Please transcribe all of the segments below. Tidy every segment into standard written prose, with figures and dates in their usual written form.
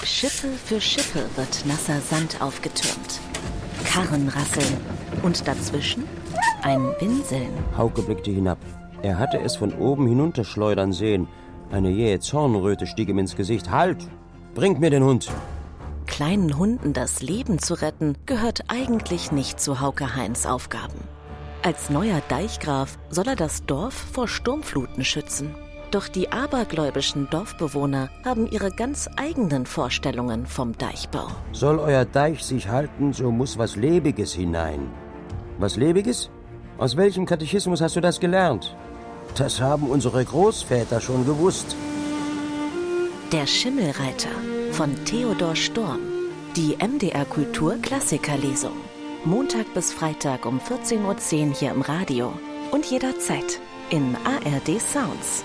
Schippe für Schippe wird nasser Sand aufgetürmt. Karren rasseln und dazwischen ein Winseln. Hauke blickte hinab. Er hatte es von oben hinunterschleudern sehen. Eine jähe Zornröte stieg ihm ins Gesicht. Halt! Bringt mir den Hund! Kleinen Hunden das Leben zu retten, gehört eigentlich nicht zu Hauke Heins Aufgaben. Als neuer Deichgraf soll er das Dorf vor Sturmfluten schützen. Doch die abergläubischen Dorfbewohner haben ihre ganz eigenen Vorstellungen vom Deichbau. Soll euer Deich sich halten, so muss was Lebiges hinein. Was Lebiges? Aus welchem Katechismus hast du das gelernt? Das haben unsere Großväter schon gewusst. Der Schimmelreiter von Theodor Storm. Die MDR Kultur Klassikerlesung. Montag bis Freitag um 14:10 Uhr hier im Radio. Und jederzeit in ARD Sounds.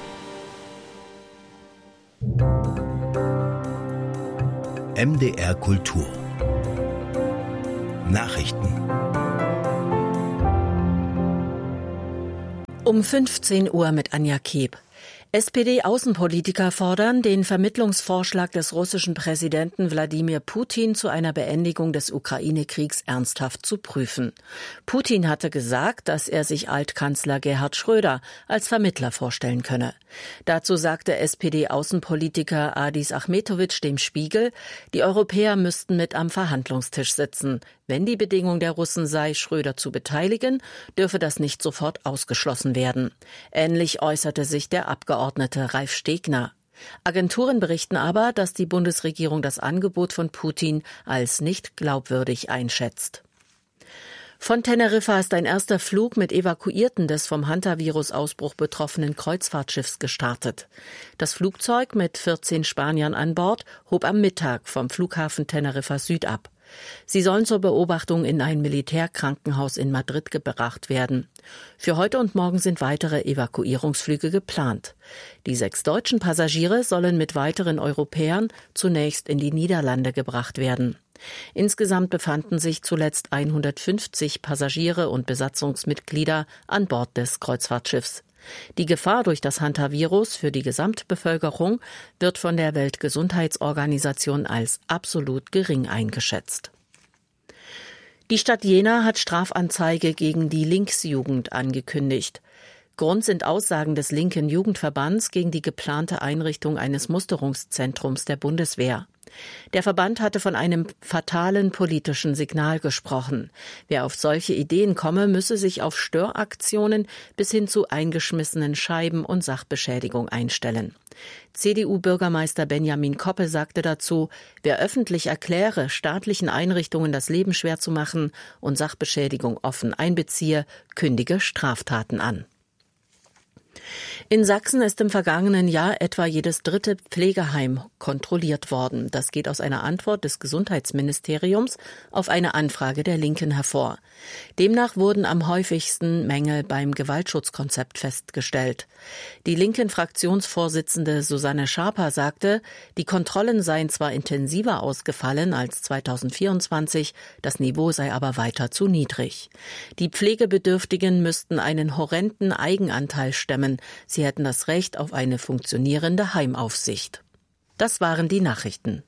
MDR Kultur Nachrichten. Um 15 Uhr mit Anja Keb. SPD-Außenpolitiker fordern, den Vermittlungsvorschlag des russischen Präsidenten Wladimir Putin zu einer Beendigung des Ukraine-Kriegs ernsthaft zu prüfen. Putin hatte gesagt, dass er sich Altkanzler Gerhard Schröder als Vermittler vorstellen könne. Dazu sagte SPD-Außenpolitiker Adis Achmetovic dem Spiegel, die Europäer müssten mit am Verhandlungstisch sitzen. Wenn die Bedingung der Russen sei, Schröder zu beteiligen, dürfe das nicht sofort ausgeschlossen werden. Ähnlich äußerte sich der Abgeordnete Ralf Stegner. Agenturen berichten aber, dass die Bundesregierung das Angebot von Putin als nicht glaubwürdig einschätzt. Von Teneriffa ist ein erster Flug mit Evakuierten des vom Hantavirus-Ausbruch betroffenen Kreuzfahrtschiffs gestartet. Das Flugzeug mit 14 Spaniern an Bord hob am Mittag vom Flughafen Teneriffa Süd ab. Sie sollen zur Beobachtung in ein Militärkrankenhaus in Madrid gebracht werden. Für heute und morgen sind weitere Evakuierungsflüge geplant. Die 6 deutschen Passagiere sollen mit weiteren Europäern zunächst in die Niederlande gebracht werden. Insgesamt befanden sich zuletzt 150 Passagiere und Besatzungsmitglieder an Bord des Kreuzfahrtschiffs. Die Gefahr durch das Hantavirus für die Gesamtbevölkerung wird von der Weltgesundheitsorganisation als absolut gering eingeschätzt. Die Stadt Jena hat Strafanzeige gegen die Linksjugend angekündigt. Grund sind Aussagen des linken Jugendverbands gegen die geplante Einrichtung eines Musterungszentrums der Bundeswehr. Der Verband hatte von einem fatalen politischen Signal gesprochen. Wer auf solche Ideen komme, müsse sich auf Störaktionen bis hin zu eingeschmissenen Scheiben und Sachbeschädigung einstellen. CDU-Bürgermeister Benjamin Koppe sagte dazu, wer öffentlich erkläre, staatlichen Einrichtungen das Leben schwer zu machen und Sachbeschädigung offen einbeziehe, kündige Straftaten an. In Sachsen ist im vergangenen Jahr etwa jedes 3. Pflegeheim kontrolliert worden. Das geht aus einer Antwort des Gesundheitsministeriums auf eine Anfrage der Linken hervor. Demnach wurden am häufigsten Mängel beim Gewaltschutzkonzept festgestellt. Die linken Fraktionsvorsitzende Susanne Schaper sagte, die Kontrollen seien zwar intensiver ausgefallen als 2024, das Niveau sei aber weiter zu niedrig. Die Pflegebedürftigen müssten einen horrenden Eigenanteil stemmen. Sie hätten das Recht auf eine funktionierende Heimaufsicht. Das waren die Nachrichten.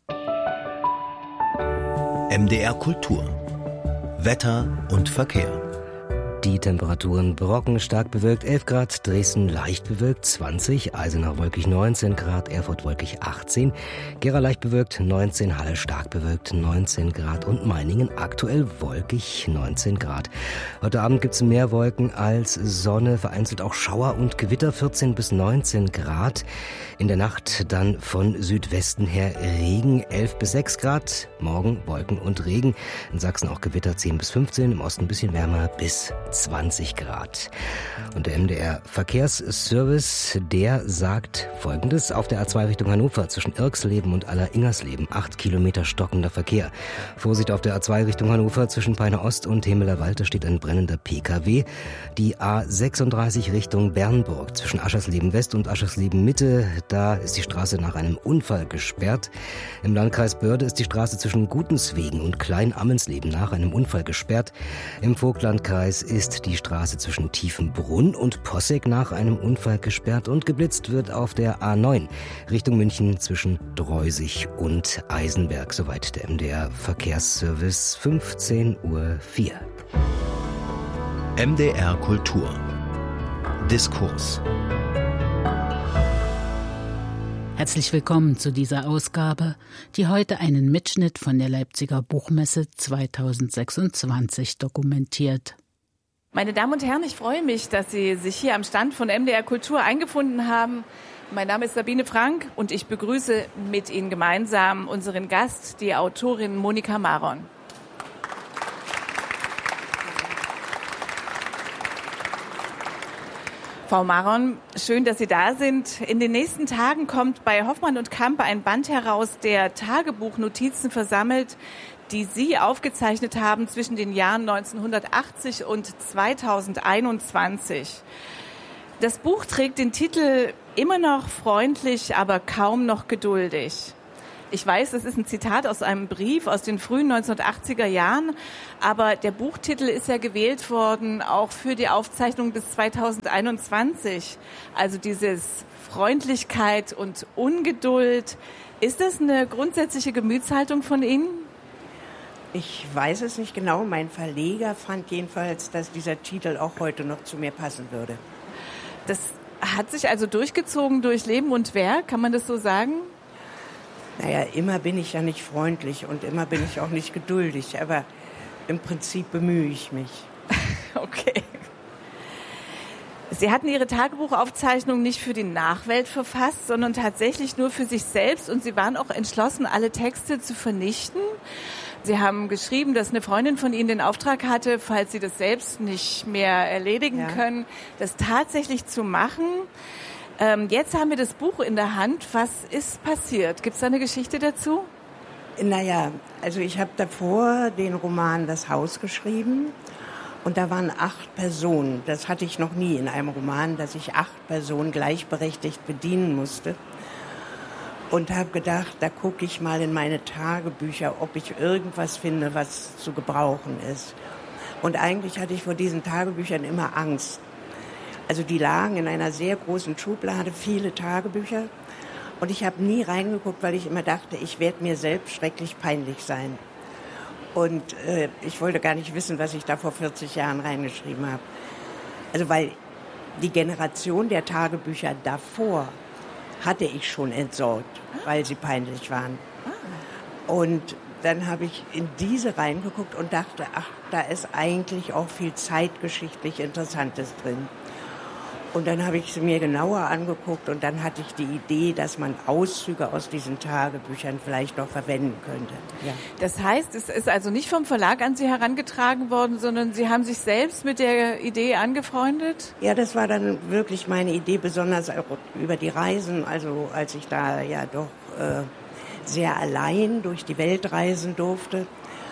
MDR Kultur Wetter und Verkehr. Die Temperaturen: Brocken stark bewölkt 11 Grad, Dresden leicht bewölkt 20, Eisenach wolkig 19 Grad, Erfurt wolkig 18, Gera leicht bewölkt 19, Halle stark bewölkt 19 Grad und Meiningen aktuell wolkig 19 Grad. Heute Abend gibt es mehr Wolken als Sonne, vereinzelt auch Schauer und Gewitter 14 bis 19 Grad. In der Nacht dann von Südwesten her Regen 11 bis 6 Grad, morgen Wolken und Regen. In Sachsen auch Gewitter 10 bis 15, im Osten ein bisschen wärmer bis 20 Grad. Und der MDR-Verkehrsservice, der sagt Folgendes: Auf der A2 Richtung Hannover zwischen Irxleben und Aller-Ingersleben 8 Kilometer stockender Verkehr. Vorsicht auf der A2 Richtung Hannover zwischen Peine Ost und Hemelerwald, da steht ein brennender PKW. Die A36 Richtung Bernburg zwischen Aschersleben West und Aschersleben Mitte, da ist die Straße nach einem Unfall gesperrt. Im Landkreis Börde ist die Straße zwischen Gutenswegen und Klein-Ammensleben nach einem Unfall gesperrt. Im Vogtlandkreis ist ist die Straße zwischen Tiefenbrunn und Posseck nach einem Unfall gesperrt und geblitzt wird auf der A9 Richtung München zwischen Dreusig und Eisenberg. Soweit der MDR Verkehrsservice, 15:04 Uhr. MDR Kultur. Diskurs. Herzlich willkommen zu dieser Ausgabe, die heute einen Mitschnitt von der Leipziger Buchmesse 2026 dokumentiert. Meine Damen und Herren, ich freue mich, dass Sie sich hier am Stand von MDR Kultur eingefunden haben. Mein Name ist Sabine Frank und ich begrüße mit Ihnen gemeinsam unseren Gast, die Autorin Monika Maron. Frau Maron, schön, dass Sie da sind. In den nächsten Tagen kommt bei Hoffmann und Campe ein Band heraus, der Tagebuchnotizen versammelt, die Sie aufgezeichnet haben zwischen den Jahren 1980 und 2021. Das Buch trägt den Titel »Immer noch freundlich, aber kaum noch geduldig«. Ich weiß, es ist ein Zitat aus einem Brief aus den frühen 1980er Jahren, aber der Buchtitel ist ja gewählt worden auch für die Aufzeichnung bis 2021. Also dieses Freundlichkeit und Ungeduld. Ist das eine grundsätzliche Gemütshaltung von Ihnen? Ich weiß es nicht genau. Mein Verleger fand jedenfalls, dass dieser Titel auch heute noch zu mir passen würde. Das hat sich also durchgezogen durch Leben und Werk, kann man das so sagen? Naja, immer bin ich ja nicht freundlich und immer bin ich auch nicht geduldig, aber im Prinzip bemühe ich mich. Okay. Sie hatten Ihre Tagebuchaufzeichnung nicht für die Nachwelt verfasst, sondern tatsächlich nur für sich selbst und Sie waren auch entschlossen, alle Texte zu vernichten. Sie haben geschrieben, dass eine Freundin von Ihnen den Auftrag hatte, falls Sie das selbst nicht mehr erledigen können, das tatsächlich zu machen. Jetzt haben wir das Buch in der Hand. Was ist passiert? Gibt es da eine Geschichte dazu? Naja, also ich habe davor den Roman Das Haus geschrieben und da waren 8 Personen. Das hatte ich noch nie in einem Roman, dass ich 8 Personen gleichberechtigt bedienen musste. Und habe gedacht, da gucke ich mal in meine Tagebücher, ob ich irgendwas finde, was zu gebrauchen ist. Und eigentlich hatte ich vor diesen Tagebüchern immer Angst. Also die lagen in einer sehr großen Schublade, viele Tagebücher. Und ich habe nie reingeguckt, weil ich immer dachte, ich werde mir selbst schrecklich peinlich sein. Und ich wollte gar nicht wissen, was ich da vor 40 Jahren reingeschrieben habe. Also weil die Generation der Tagebücher davor hatte ich schon entsorgt, weil sie peinlich waren. Und dann habe ich in diese reingeguckt und dachte, ach, da ist eigentlich auch viel zeitgeschichtlich Interessantes drin. Und dann habe ich sie mir genauer angeguckt und dann hatte ich die Idee, dass man Auszüge aus diesen Tagebüchern vielleicht noch verwenden könnte. Ja. Das heißt, es ist also nicht vom Verlag an Sie herangetragen worden, sondern Sie haben sich selbst mit der Idee angefreundet? Ja, das war dann wirklich meine Idee, besonders auch über die Reisen. Also als ich da ja doch sehr allein durch die Welt reisen durfte.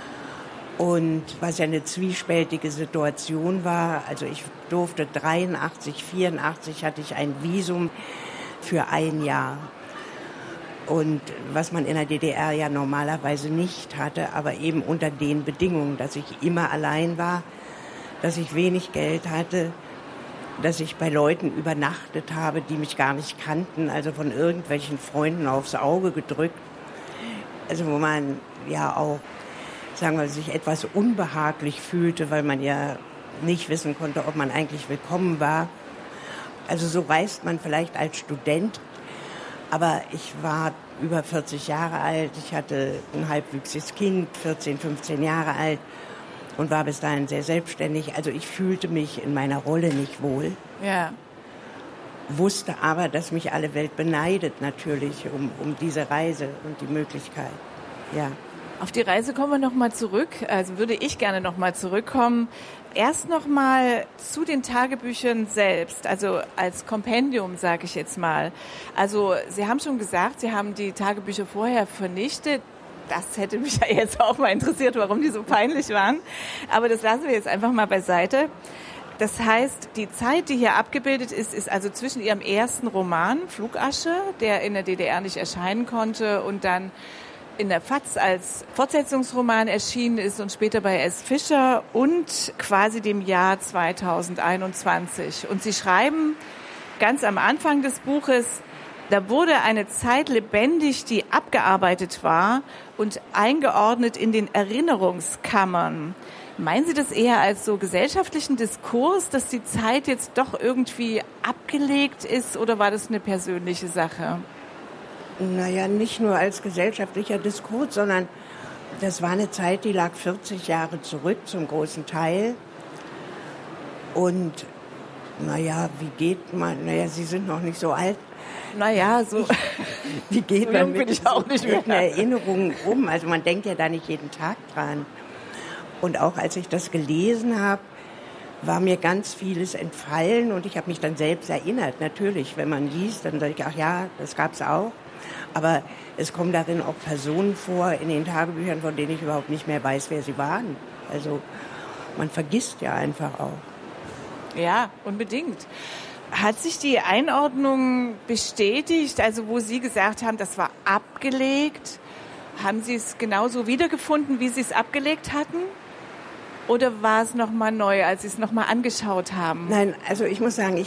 Und was ja eine zwiespältige Situation war, also ich durfte 83, 84 hatte ich ein Visum für 1 Jahr. Und was man in der DDR ja normalerweise nicht hatte, aber eben unter den Bedingungen, dass ich immer allein war, dass ich wenig Geld hatte, dass ich bei Leuten übernachtet habe, die mich gar nicht kannten, also von irgendwelchen Freunden aufs Auge gedrückt. Also wo man ja auch, sagen wir, sich etwas unbehaglich fühlte, weil man ja nicht wissen konnte, ob man eigentlich willkommen war. Also so reist man vielleicht als Student, aber ich war über 40 Jahre alt, ich hatte ein halbwüchsiges Kind, 14, 15 Jahre alt und war bis dahin sehr selbstständig. Also ich fühlte mich in meiner Rolle nicht wohl. Ja. Wusste aber, dass mich alle Welt beneidet natürlich um diese Reise und die Möglichkeit. Ja. Auf die Reise kommen wir nochmal zurück, also würde ich gerne nochmal zurückkommen. Erst nochmal zu den Tagebüchern selbst, also als Kompendium, sage ich jetzt mal. Also Sie haben schon gesagt, Sie haben die Tagebücher vorher vernichtet. Das hätte mich ja jetzt auch mal interessiert, warum die so peinlich waren. Aber das lassen wir jetzt einfach mal beiseite. Das heißt, die Zeit, die hier abgebildet ist also zwischen Ihrem ersten Roman, Flugasche, der in der DDR nicht erscheinen konnte, und dann in der FAZ als Fortsetzungsroman erschienen ist und später bei S. Fischer und quasi dem Jahr 2021. Und Sie schreiben ganz am Anfang des Buches, da wurde eine Zeit lebendig, die abgearbeitet war und eingeordnet in den Erinnerungskammern. Meinen Sie das eher als so gesellschaftlichen Diskurs, dass die Zeit jetzt doch irgendwie abgelegt ist, oder war das eine persönliche Sache? Naja, nicht nur als gesellschaftlicher Diskurs, sondern das war eine Zeit, die lag 40 Jahre zurück zum großen Teil. Und naja, wie geht man, naja, Sie sind noch nicht so alt. Naja, so. Wie geht so man bin ich auch nicht mit Erinnerungen um? Also man denkt ja da nicht jeden Tag dran. Und auch als ich das gelesen habe, war mir ganz vieles entfallen und ich habe mich dann selbst erinnert. Natürlich, wenn man liest, dann sage ich, ach ja, das gab's auch. Aber es kommen darin auch Personen vor in den Tagebüchern, von denen ich überhaupt nicht mehr weiß, wer sie waren. Also man vergisst ja einfach auch. Ja, unbedingt. Hat sich die Einordnung bestätigt, also wo Sie gesagt haben, das war abgelegt? Haben Sie es genauso wiedergefunden, wie Sie es abgelegt hatten? Oder war es nochmal neu, als Sie es nochmal angeschaut haben? Nein, also ich muss sagen,